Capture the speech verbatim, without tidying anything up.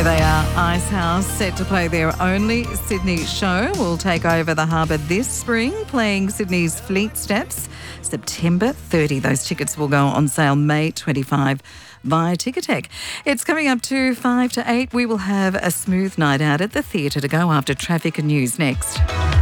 they are. Icehouse set to play their only Sydney show. Will take over the harbour this spring, playing Sydney's Fleet Steps September thirtieth. Those tickets will go on sale May twenty-fifth via Ticketek. It's coming up to five to eight. We will have a smooth night out at the theatre to go after traffic and news next.